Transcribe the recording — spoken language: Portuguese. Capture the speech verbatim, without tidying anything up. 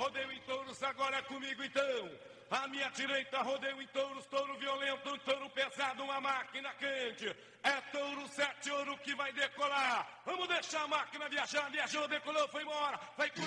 rodeio em touros, agora é comigo então. À minha direita, rodeio em touros, touro violento, touro pesado, uma máquina quente. É touro sete ouro que vai decolar. Vamos deixar a máquina viajar, viajou, decolou, foi embora. Vai com